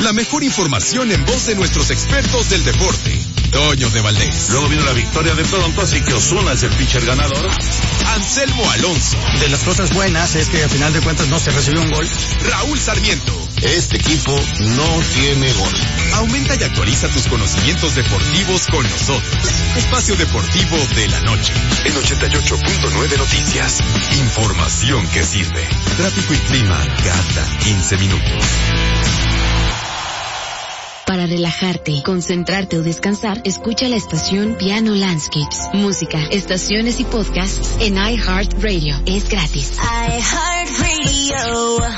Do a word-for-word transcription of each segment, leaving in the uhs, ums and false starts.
La mejor información en voz de nuestros expertos del deporte. Toño de Valdés. Luego vino la victoria de Toronto, así que Ozuna es el pitcher ganador. Anselmo Alonso. De las cosas buenas es que al final de cuentas no se recibió un gol. Raúl Sarmiento. Este equipo no tiene gol. Aumenta y actualiza tus conocimientos deportivos con nosotros. Espacio Deportivo de la Noche. En ochenta y ocho punto nueve Noticias. Información que sirve. Tráfico y clima cada quince minutos. Para relajarte, concentrarte o descansar, escucha la estación Piano Landscapes. Música, estaciones y podcasts en iHeartRadio. Es gratis. iHeartRadio.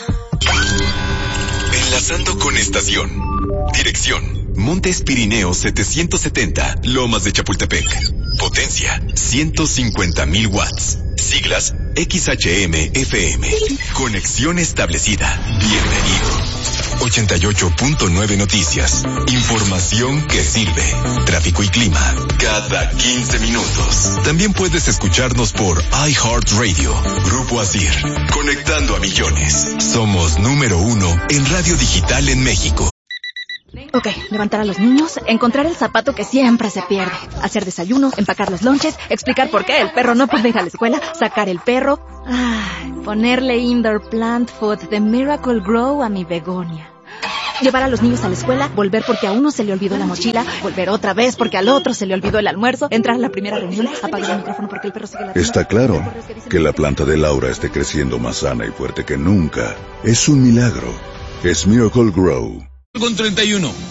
Enlazando con estación. Dirección: Montes Pirineos setecientos setenta, Lomas de Chapultepec. Potencia: ciento cincuenta mil watts. Siglas: X H M F M. Conexión establecida. Bienvenido. ochenta y ocho punto nueve Noticias. Información que sirve. Tráfico y clima cada quince minutos. También puedes escucharnos por iHeartRadio. Grupo Asir. Conectando a millones. Somos número uno en radio digital en México. Ok, levantar a los niños, encontrar el zapato que siempre se pierde, hacer desayuno, empacar los lonches, explicar por qué el perro no puede ir a la escuela, sacar el perro, ay, ponerle indoor plant food de Miracle Grow a mi begonia. Llevar a los niños a la escuela, volver porque a uno se le olvidó la mochila, volver otra vez porque al otro se le olvidó el almuerzo, entrar a la primera reunión, apagar el micrófono porque el perro sigue la... Está claro que la planta de Laura esté creciendo más sana y fuerte que nunca. Es un milagro. Es Miracle Grow. Con treinta y uno.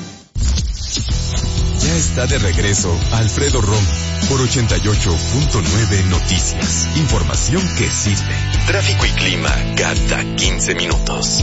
Ya está de regreso Alfredo Romo por ochenta y ocho punto nueve Noticias. Información que sirve. Tráfico y clima cada quince minutos.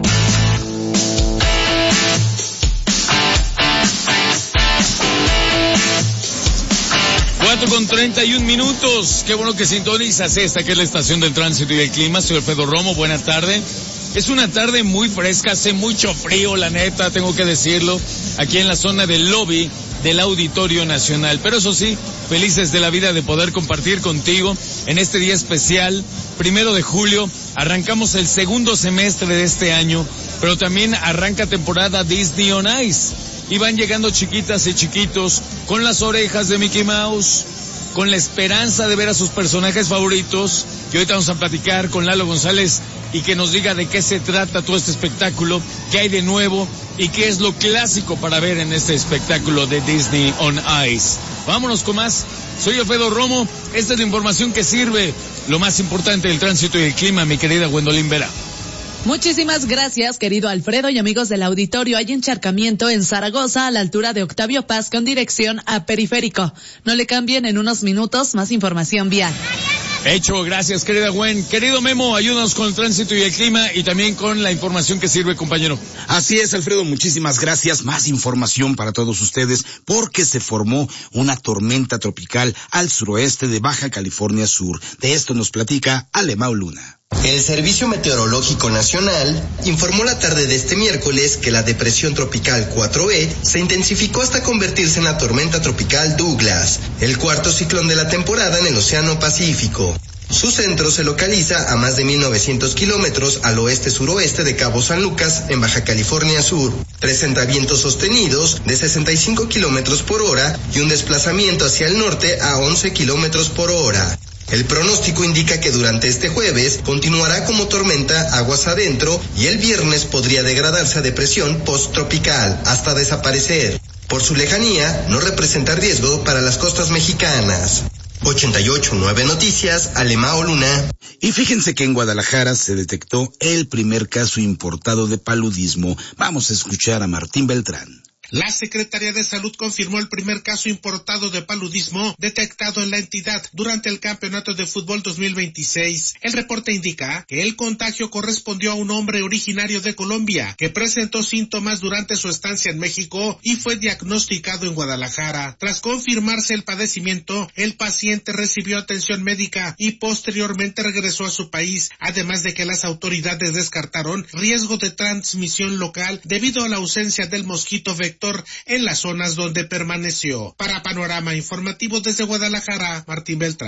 cuatro con treinta y un minutos. Qué bueno que sintonizas esta que es la estación del tránsito y del clima. Soy Alfredo Romo, buena tarde. Es una tarde muy fresca, hace mucho frío, la neta, tengo que decirlo, aquí en la zona del lobby del Auditorio Nacional. Pero eso sí, felices de la vida de poder compartir contigo en este día especial, primero de julio. Arrancamos el segundo semestre de este año, pero también arranca temporada Disney on Ice. Y van llegando chiquitas y chiquitos con las orejas de Mickey Mouse, con la esperanza de ver a sus personajes favoritos, que ahorita vamos a platicar con Lalo González y que nos diga de qué se trata todo este espectáculo, qué hay de nuevo y qué es lo clásico para ver en este espectáculo de Disney on Ice. Vámonos con más. Soy Alfredo Romo. Esta es la información que sirve, lo más importante del tránsito y el clima, mi querida Gwendolyn Vera. Muchísimas gracias, querido Alfredo y amigos del auditorio. Hay encharcamiento en Zaragoza a la altura de Octavio Paz con dirección a Periférico. No le cambien, en unos minutos más información vial. Hecho, gracias querida Gwen. Querido Memo, ayúdanos con el tránsito y el clima y también con la información que sirve, compañero. Así es, Alfredo, muchísimas gracias. Más información para todos ustedes porque se formó una tormenta tropical al suroeste de Baja California Sur. De esto nos platica Alemão Luna. El Servicio Meteorológico Nacional informó la tarde de este miércoles que la depresión tropical cuatro E se intensificó hasta convertirse en la tormenta tropical Douglas, el cuarto ciclón de la temporada en el Océano Pacífico. Su centro se localiza a más de mil novecientos kilómetros al oeste-suroeste de Cabo San Lucas, en Baja California Sur. Presenta vientos sostenidos de sesenta y cinco kilómetros por hora y un desplazamiento hacia el norte a once kilómetros por hora. El pronóstico indica que durante este jueves continuará como tormenta aguas adentro y el viernes podría degradarse a depresión posttropical hasta desaparecer. Por su lejanía, no representa riesgo para las costas mexicanas. ochenta y ocho punto nueve Noticias, Alemão Luna. Y fíjense que en Guadalajara se detectó el primer caso importado de paludismo. Vamos a escuchar a Martín Beltrán. La Secretaría de Salud confirmó el primer caso importado de paludismo detectado en la entidad durante el Campeonato de Fútbol dos mil veintiséis. El reporte indica que el contagio correspondió a un hombre originario de Colombia que presentó síntomas durante su estancia en México y fue diagnosticado en Guadalajara. Tras confirmarse el padecimiento, el paciente recibió atención médica y posteriormente regresó a su país, además de que las autoridades descartaron riesgo de transmisión local debido a la ausencia del mosquito vector en las zonas donde permaneció. Para Panorama Informativo desde Guadalajara, Martín Beltrán.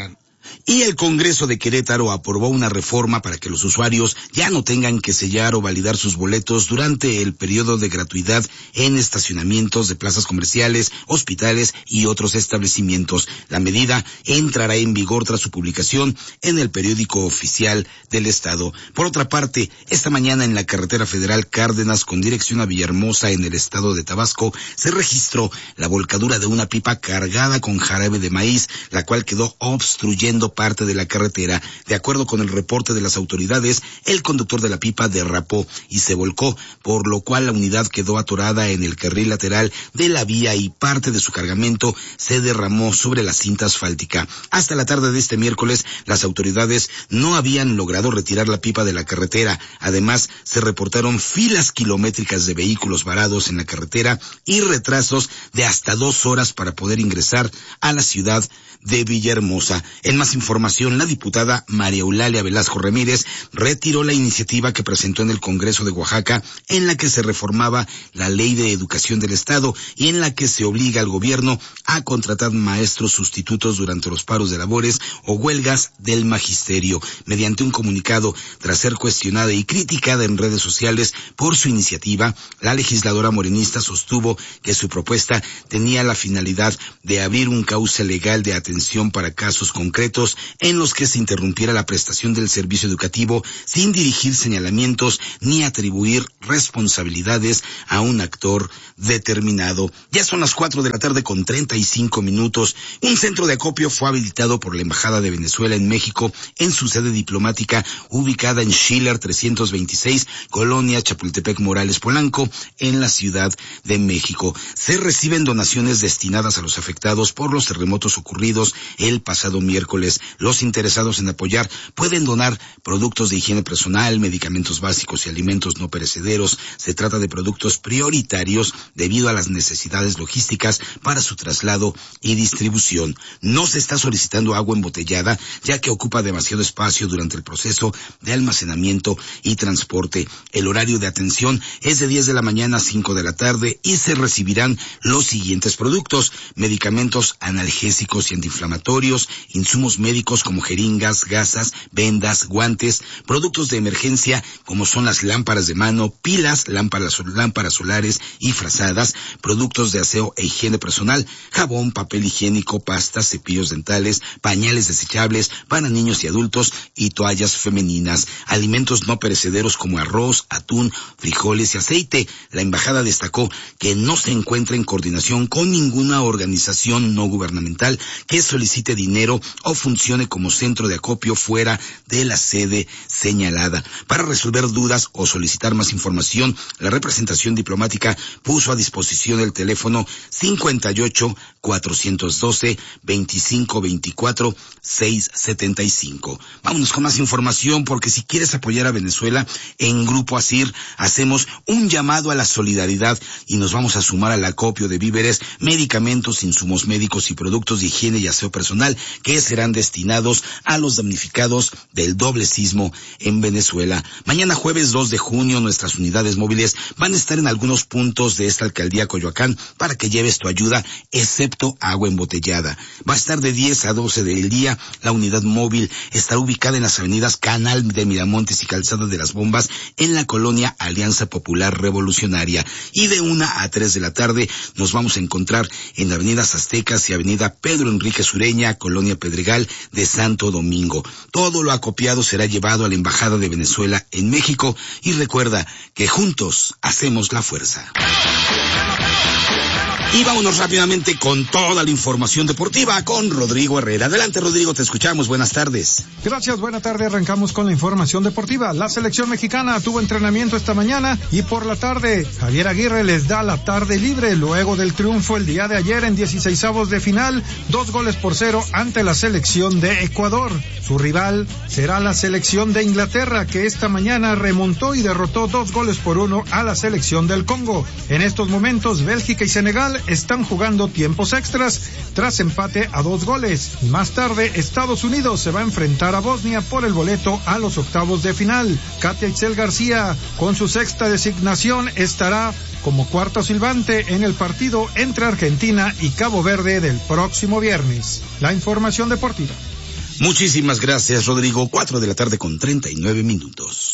Y el Congreso de Querétaro aprobó una reforma para que los usuarios ya no tengan que sellar o validar sus boletos durante el periodo de gratuidad en estacionamientos de plazas comerciales, hospitales y otros establecimientos. La medida entrará en vigor tras su publicación en el periódico oficial del Estado. Por otra parte, esta mañana en la carretera federal Cárdenas con dirección a Villahermosa en el estado de Tabasco se registró la volcadura de una pipa cargada con jarabe de maíz, la cual quedó obstruyendo parte de la carretera. De acuerdo con el reporte de las autoridades, el conductor de la pipa derrapó y se volcó, por lo cual la unidad quedó atorada en el carril lateral de la vía y parte de su cargamento se derramó sobre la cinta asfáltica. Hasta la tarde de este miércoles, las autoridades no habían logrado retirar la pipa de la carretera. Además, se reportaron filas kilométricas de vehículos varados en la carretera y retrasos de hasta dos horas para poder ingresar a la ciudad de Villahermosa. En más información, la diputada María Eulalia Velasco Ramírez retiró la iniciativa que presentó en el Congreso de Oaxaca, en la que se reformaba la Ley de Educación del Estado y en la que se obliga al gobierno a contratar maestros sustitutos durante los paros de labores o huelgas del magisterio. Mediante un comunicado, tras ser cuestionada y criticada en redes sociales por su iniciativa, la legisladora morenista sostuvo que su propuesta tenía la finalidad de abrir un cauce legal de atención para casos concretos en los que se interrumpiera la prestación del servicio educativo sin dirigir señalamientos ni atribuir responsabilidades a un actor determinado. Ya son las cuatro de la tarde con treinta y cinco minutos. Un centro de acopio fue habilitado por la Embajada de Venezuela en México en su sede diplomática ubicada en Schiller trescientos veintiséis, Colonia Chapultepec Morales Polanco, en la Ciudad de México. Se reciben donaciones destinadas a los afectados por los terremotos ocurridos el pasado miércoles. Los interesados en apoyar pueden donar productos de higiene personal, medicamentos básicos y alimentos no perecederos. Se trata de productos prioritarios debido a las necesidades logísticas para su traslado y distribución. No se está solicitando agua embotellada, ya que ocupa demasiado espacio durante el proceso de almacenamiento y transporte. El horario de atención es de diez de la mañana a cinco de la tarde y se recibirán los siguientes productos: medicamentos analgésicos y antiinflamatorios, insumos médicos como jeringas, gasas, vendas, guantes, productos de emergencia como son las lámparas de mano, pilas, lámparas, lámparas solares y frazadas, productos de aseo e higiene personal, jabón, papel higiénico, pastas, cepillos dentales, pañales desechables para niños y adultos y toallas femeninas, alimentos no perecederos como arroz, atún, frijoles y aceite. La embajada destacó que no se encuentra en coordinación con ninguna organización no gubernamental que solicite dinero o funcione como centro de acopio fuera de la sede señalada. Para resolver dudas o solicitar más información, la representación diplomática puso a disposición el teléfono cincuenta y ocho, cuatrocientos doce, veinticinco veinticuatro, seiscientos setenta y cinco. Vámonos con más información, porque si quieres apoyar a Venezuela, en Grupo ASIR hacemos un llamado a la solidaridad y nos vamos a sumar al acopio de víveres, medicamentos, insumos médicos y productos de higiene y aseo personal que serán destinados a los damnificados del doble sismo en Venezuela. Mañana jueves dos de junio nuestras unidades móviles van a estar en algunos puntos de esta alcaldía Coyoacán para que lleves tu ayuda, excepto agua embotellada. Va a estar de diez a doce del día. La unidad móvil estará ubicada en las avenidas Canal de Miramontes y Calzada de las Bombas en la colonia Alianza Popular Revolucionaria, y de una a tres de la tarde nos vamos a encontrar en avenidas Aztecas y avenida Pedro Enrique Sureña, colonia Pedregal de Santo Domingo. Todo lo acopiado será llevado a la Embajada de Venezuela en México, y recuerda que juntos hacemos la fuerza. Y vámonos rápidamente con toda la información deportiva con Rodrigo Herrera. Adelante, Rodrigo, te escuchamos. Buenas tardes. Gracias, buena tarde. Arrancamos con la información deportiva. La selección mexicana tuvo entrenamiento esta mañana y por la tarde Javier Aguirre les da la tarde libre luego del triunfo el día de ayer en dieciseisavos de final, dos goles por cero ante la selección de Ecuador. Su rival será la selección de Inglaterra, que esta mañana remontó y derrotó dos goles por uno a la selección del Congo. En estos momentos, Bélgica y Senegal están jugando tiempos extras tras empate a dos goles. Y más tarde, Estados Unidos se va a enfrentar a Bosnia por el boleto a los octavos de final. Katia Itzel García, con su sexta designación, estará como cuarto silbante en el partido entre Argentina y Cabo Verde del próximo viernes. La información deportiva. Muchísimas gracias, Rodrigo. Cuatro de la tarde con treinta y nueve minutos.